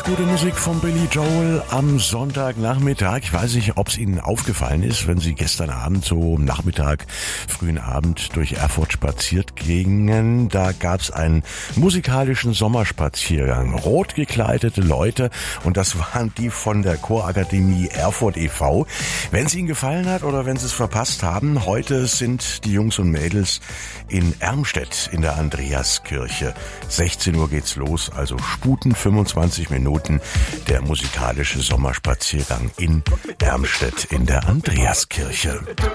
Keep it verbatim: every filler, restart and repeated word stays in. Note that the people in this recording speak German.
Gute Musik von Billy Joel am Sonntagnachmittag. Ich weiß nicht, ob es Ihnen aufgefallen ist, wenn Sie gestern Abend so Nachmittag, frühen Abend durch Erfurt spaziert gingen. Da gab es einen musikalischen Sommerspaziergang. Rot gekleidete Leute, und das waren die von der Chorakademie Erfurt e V Wenn es Ihnen gefallen hat oder wenn Sie es verpasst haben, heute sind die Jungs und Mädels in Ermstedt in der Andreaskirche. sechzehn Uhr geht's los, also sputen fünfundzwanzig Minuten der musikalische Sommerspaziergang in Ermstedt in der Andreaskirche.